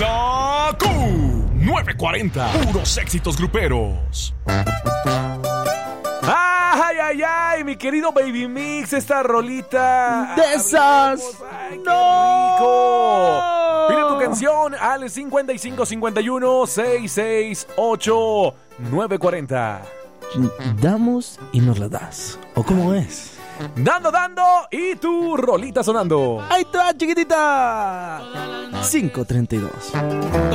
La Q940. Puros éxitos gruperos. ¡Ay, ay, ay! Mi querido Baby Mix, esta rolita. ¡De esas! ¡Ay, qué ¡No! rico! Pide tu canción al 5551 668 940. Damos y nos la das. ¿O cómo es? Dando y tu rolita sonando. ¡Ahí está, chiquitita! 5:32.